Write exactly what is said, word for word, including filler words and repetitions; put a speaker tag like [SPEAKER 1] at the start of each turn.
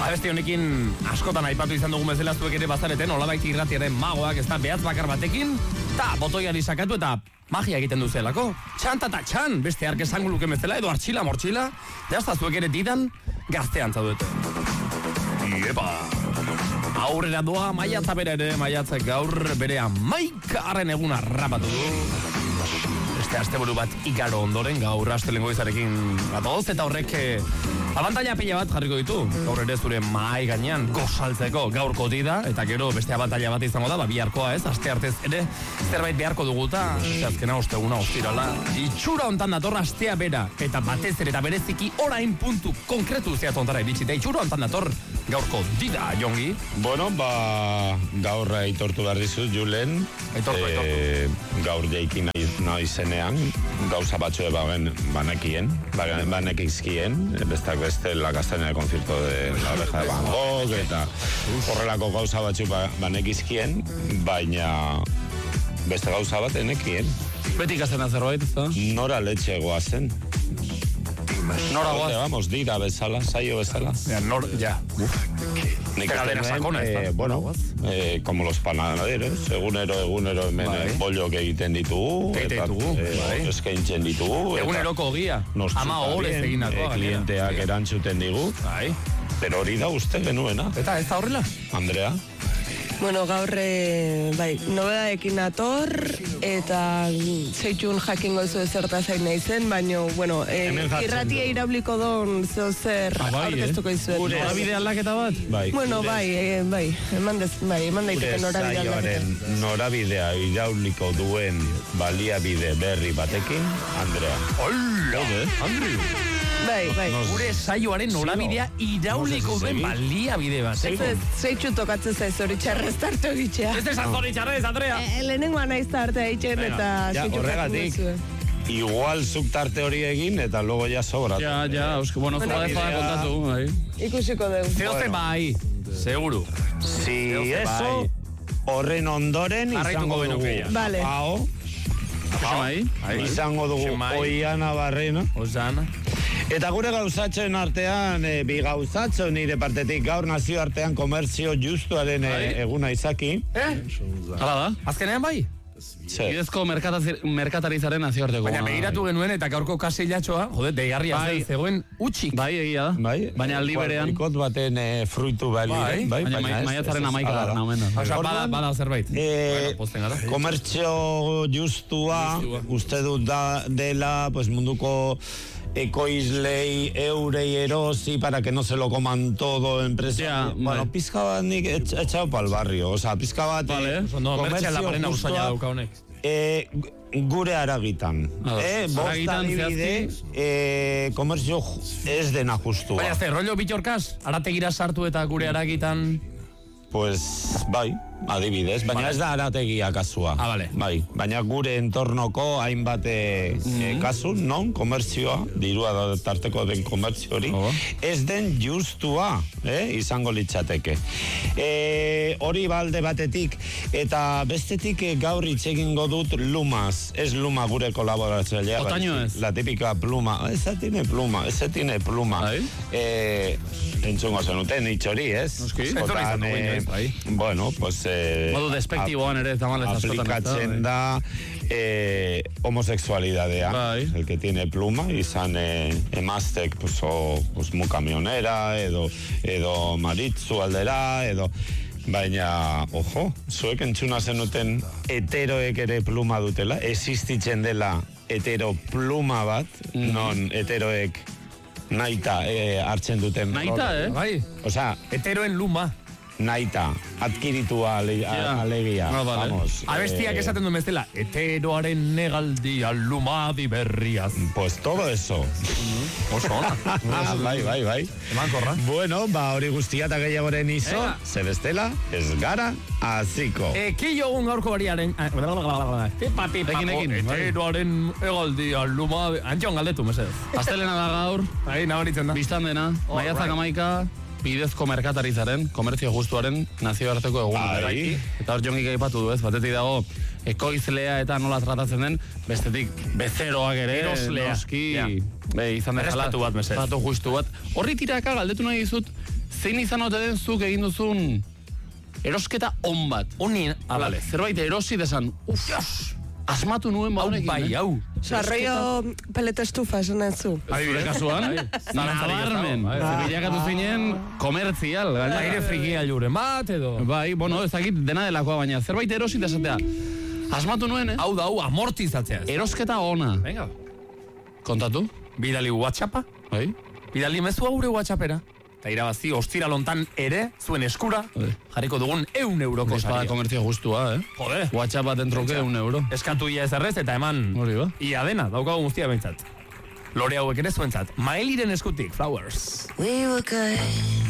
[SPEAKER 1] Abesti honekin askotan aipatu izan dugu bezala zuek ere bazareten, olabait irratiaren magoak, ez da behatz bakar batekin, ta botoiari sakatu eta magia egiten duzelako. Txanta eta txan, beste ark esango luke bezala, edo artxila, mortxila, jazta zuek ere didan gaztean zaudete. Iepa! Aurrera doa, maiatza bere ere, maiatzak gaur bere amaikaren egun arrapatu du. Beste asteburu bat igaro ondoren, gaur astelengo izarekin gatoz, eta horrek eh, abantaila pila bat jarriko ditu. Gaur ere zure mahai gainean gozaltzeko gaurko dida, eta gero beste abantaila bat izango da, ba, biharkoa ez, aste artez ere zerbait beharko duguta, eta azkena osteguna ostirala. Itxura hontan dator astea bera, eta batez ere eta bereziki orain puntu konkretu zehat ontara iritsi, eta itxura hontan dator gaurko dida, Jongi.
[SPEAKER 2] Bueno, ba, gaur aitortu behar dizut, Julen.
[SPEAKER 1] Aitortu, aitortu.
[SPEAKER 2] E, gaur jaikin nahi, nahi zenean, gauza batxue bagen banekien, banekizkien, bestak beste la castaña de concierto de la oreja de Van Gogh, eta horrelako gauza batxu banekizkien, baina beste gauza bat enekien.
[SPEAKER 3] Beti ikastena zerbait, ez da?
[SPEAKER 2] Nora letxe goazen.
[SPEAKER 1] Nora goaz.
[SPEAKER 2] Vamos, dira bezala, saio bezala.
[SPEAKER 1] Ja, nor, ja. Uf.
[SPEAKER 2] Nik
[SPEAKER 1] Galdera sakona, ez da?
[SPEAKER 2] eh, bueno, eh, como los panaderos, egunero, egunero hemen
[SPEAKER 1] Bai.
[SPEAKER 2] bolloak egiten ditugu,
[SPEAKER 1] Egiten
[SPEAKER 2] eta
[SPEAKER 1] ditugu,
[SPEAKER 2] eh,
[SPEAKER 1] bai.
[SPEAKER 2] eskaintzen ditugu. eta
[SPEAKER 1] Eguneroko ogia,
[SPEAKER 2] nos
[SPEAKER 1] ama
[SPEAKER 2] chuta
[SPEAKER 1] horez
[SPEAKER 2] bien,
[SPEAKER 1] egindakoa.
[SPEAKER 2] eh, klienteak
[SPEAKER 1] gainera.
[SPEAKER 2] erantzuten digu,
[SPEAKER 1] Bai.
[SPEAKER 2] pero hori da uste genuena,
[SPEAKER 1] Eta ez da horrela?
[SPEAKER 2] Andrea.
[SPEAKER 4] Bueno, gaur, e, bai, nobedaekin ator, eta zeitun jakingo zu ezerta zain nahi zen, baina, bueno, e,
[SPEAKER 2] Hemen jartzen
[SPEAKER 4] irratia
[SPEAKER 2] du.
[SPEAKER 4] irauliko don zeo zer
[SPEAKER 3] Ah, bai,
[SPEAKER 4] aurkeztuko
[SPEAKER 3] eh?
[SPEAKER 4] izuet.
[SPEAKER 3] Gure norabide aldaketa bat?
[SPEAKER 2] Bai,
[SPEAKER 4] Bueno,
[SPEAKER 2] gure-
[SPEAKER 4] bai, e, bai, eman, dez, bai, eman
[SPEAKER 2] Gure
[SPEAKER 4] daiteke norabide aldaketa.
[SPEAKER 2] saioaren norabidea irauliko duen baliabide berri batekin, Andrea.
[SPEAKER 1] Hola, Andrew.
[SPEAKER 4] Bai, bai.
[SPEAKER 1] Gure saioaren norabidea irauliko duen baliabide bat.
[SPEAKER 4] Ez ez, zeitxu tokatzen zaiz hori txarrez tartu egitzea.
[SPEAKER 1] Ez ez azori txarrez, Andrea.
[SPEAKER 4] E, lehenengoa naiz tartea eitzen eta
[SPEAKER 2] Ja,
[SPEAKER 4] zeitxu
[SPEAKER 2] horregatik,
[SPEAKER 4] jakingo zuen.
[SPEAKER 2] igual zuk tarte hori egin, eta logo ja sobra.
[SPEAKER 3] Ja, ja, eusko, bueno,
[SPEAKER 4] Bueno,
[SPEAKER 3] zuga defa
[SPEAKER 2] bidea-
[SPEAKER 3] kontatu, bai.
[SPEAKER 4] Ikusiko dugu.
[SPEAKER 1] Zeoze bai, seguru.
[SPEAKER 2] Si
[SPEAKER 1] Zeoze
[SPEAKER 2] eso,
[SPEAKER 1] bai.
[SPEAKER 2] horren ondoren
[SPEAKER 1] Jarraituko
[SPEAKER 2] izango dugu.
[SPEAKER 1] genuke ja.
[SPEAKER 4] Vale.
[SPEAKER 2] Apao,
[SPEAKER 3] Bai,
[SPEAKER 1] Bai.
[SPEAKER 2] izango dugu
[SPEAKER 1] Xemai.
[SPEAKER 2] Oiana Barrena.
[SPEAKER 1] Osana.
[SPEAKER 2] Eta gure gauzatxoen artean, e, bi gauzatxo nire partetik gaur nazio artean komertzio justuaren e,
[SPEAKER 1] Bai.
[SPEAKER 2] eguna izaki.
[SPEAKER 1] Eh?
[SPEAKER 3] hala da.
[SPEAKER 1] Azkenean bai?
[SPEAKER 2] Zer.
[SPEAKER 3] Bidezko merkatazi- merkatarizaren nazioarteko.
[SPEAKER 1] Baina
[SPEAKER 3] eguna.
[SPEAKER 1] begiratu genuen eta gaurko kaseilatxoa, jode, deigarria
[SPEAKER 3] Bai.
[SPEAKER 1] zen, zegoen utxik.
[SPEAKER 3] Bai, egia da.
[SPEAKER 2] Bai,
[SPEAKER 3] Baina aldi berean,
[SPEAKER 2] Ikot baten e, fruitu baliren, bai,
[SPEAKER 3] baina
[SPEAKER 2] baina ez,
[SPEAKER 3] maiatzaren
[SPEAKER 2] ez, ez,
[SPEAKER 3] amaika
[SPEAKER 2] hala da.
[SPEAKER 3] da, omen da.
[SPEAKER 1] Osa, bada,
[SPEAKER 2] Orduan,
[SPEAKER 1] bada zerbait.
[SPEAKER 2] Eh,
[SPEAKER 1] Bueno, pozten gara.
[SPEAKER 2] komertzio justua,
[SPEAKER 1] Justua.
[SPEAKER 2] uste dut da, dela, pues munduko ekoizlei eurei erosi para que no se lo coman todo empresa.
[SPEAKER 3] Ja,
[SPEAKER 2] bueno,
[SPEAKER 3] bai.
[SPEAKER 2] pizka bat nik etx- etxau pa'l barrio, osea, pizka bat
[SPEAKER 3] Vale.
[SPEAKER 2] eh,
[SPEAKER 1] Ondo, mertxea laparen
[SPEAKER 2] komertzio
[SPEAKER 1] ausaila
[SPEAKER 2] justua,
[SPEAKER 1] dauka honek.
[SPEAKER 2] eh, gure aragitan.
[SPEAKER 3] Ados.
[SPEAKER 2] Eh, bost
[SPEAKER 3] Aragitan
[SPEAKER 2] adibide,
[SPEAKER 3] zehazki?
[SPEAKER 2] eh, komertzio ju- ez dena justua.
[SPEAKER 1] Baina, ze, rollo bitorkaz, arategira sartu eta gure aragitan...
[SPEAKER 2] Pues, bai, adibidez, baina
[SPEAKER 1] Vale.
[SPEAKER 2] ez da arategia kasua.
[SPEAKER 1] Ah, vale.
[SPEAKER 2] Bai, baina gure entornoko hainbat eh, eh, kasu, non, komertzioa, dirua da tarteko den komertzio hori,
[SPEAKER 3] Oh.
[SPEAKER 2] ez den justua, eh, izango litzateke. Eh, hori balde batetik, eta bestetik eh, gaur hitz egingo dut Lumaz, ez Luma gure kolaboratzailea.
[SPEAKER 3] Otaño
[SPEAKER 2] baizik,
[SPEAKER 3] ez.
[SPEAKER 2] La típica pluma, esa tiene pluma, ese tiene pluma.
[SPEAKER 3] Bai.
[SPEAKER 2] Eh, entzungo zenuten hitz hori, ez?
[SPEAKER 3] Noski.
[SPEAKER 2] Askotan,
[SPEAKER 1] Entzun izan dugu
[SPEAKER 2] eh,
[SPEAKER 1] inoiz, bai.
[SPEAKER 2] Bueno, pues... Eh,
[SPEAKER 3] Modu despektiboan ere tamalez askotan.
[SPEAKER 2] aplikatzen da eh, homosexualidadea.
[SPEAKER 3] Bai.
[SPEAKER 2] El que tiene pluma, izan eh, emaztek, pues, o, pues, mu kamionera, edo, edo maritzu aldera, edo... Baina, ojo, zuek entzuna zenuten heteroek ere pluma dutela, existitzen dela hetero pluma bat,
[SPEAKER 3] Mhm.
[SPEAKER 2] non heteroek naita eh, hartzen duten.
[SPEAKER 3] Naita,
[SPEAKER 2] rol.
[SPEAKER 3] eh?
[SPEAKER 1] Bai,
[SPEAKER 2] Osea,
[SPEAKER 1] heteroen luma.
[SPEAKER 2] naita, adkiritua ale,
[SPEAKER 3] Ja.
[SPEAKER 2] alegia,
[SPEAKER 3] Ah, vale.
[SPEAKER 2] vamos.
[SPEAKER 1] Abestiak
[SPEAKER 2] eh,
[SPEAKER 1] esaten duen bezala, heteroaren negaldia lumadi berriaz.
[SPEAKER 2] Pues todo eso.
[SPEAKER 1] Oso ona.
[SPEAKER 2] bai, bai, bai.
[SPEAKER 1] Eman korra.
[SPEAKER 2] Bueno, ba, hori guztia eta gehiagoren izo,
[SPEAKER 1] Venga.
[SPEAKER 2] zer bestela, ez gara, aziko.
[SPEAKER 1] E, killo egun gaurko bariaren... Pipa, pipa,
[SPEAKER 3] Ekin, ekin, bai.
[SPEAKER 1] heteroaren negaldia lumadi... Antxon galdetu, mesedez.
[SPEAKER 3] Astelena da gaur,
[SPEAKER 1] Ahí, nabaritzen da.
[SPEAKER 3] biztan dena,
[SPEAKER 1] All
[SPEAKER 3] maiatzak
[SPEAKER 1] right.
[SPEAKER 3] amaika, bidezko merkatarizaren, komertzio justuaren nazioarteko eguna.
[SPEAKER 2] Bai.
[SPEAKER 3] Eta hor jongik aipatu du ez, batetik dago ekoizlea eta nola tratatzen den, bestetik bezeroak ere,
[SPEAKER 1] Eroslea.
[SPEAKER 3] noski,
[SPEAKER 1] Ja.
[SPEAKER 3] Be, izan dezala.
[SPEAKER 1] Errespetu bat, mesedez.
[SPEAKER 3] Trato justu bat. Horri tiraka galdetu nahi dizut, zein izan ote den zuk egin duzun erosketa on bat.
[SPEAKER 1] Onin,
[SPEAKER 3] Vale, zerbait erosi desan, uf, asmatu nuen ba
[SPEAKER 1] hau
[SPEAKER 3] honekin.
[SPEAKER 1] bai, hau.
[SPEAKER 4] Sarroio peleta estufa esan ez zu.
[SPEAKER 3] Zure kasuan, nabarmen. Bilakatu zinen komertzial. gainera.
[SPEAKER 1] Aire frikia juren bat, edo.
[SPEAKER 3] Bai, bueno, ez dakit dena delakoa, baina zerbait erosi desatea. Asmatu nuen, eh?
[SPEAKER 1] Hau da, hau amortizatzea.
[SPEAKER 3] Erosketa ona.
[SPEAKER 1] Venga,
[SPEAKER 3] Kontatu?
[SPEAKER 1] bidali WhatsAppa,
[SPEAKER 3] Bai?
[SPEAKER 1] bidali mezua gure WhatsAppera. Eta irabazi, ostiralontan ere, zuen eskura,
[SPEAKER 3] Bai.
[SPEAKER 1] jarriko dugun eun euroko
[SPEAKER 3] Espada
[SPEAKER 1] saria.
[SPEAKER 3] komertzio justua, eh?
[SPEAKER 1] Jode.
[SPEAKER 3] WhatsApp bat entroke un euro.
[SPEAKER 1] Eskatu ia ez errez, eta eman,
[SPEAKER 3] Hori ba?
[SPEAKER 1] ia dena, daukagu guztia behintzat. Lore hauek ere zuentzat. Maeliren eskutik, Flowers.
[SPEAKER 5] We were good.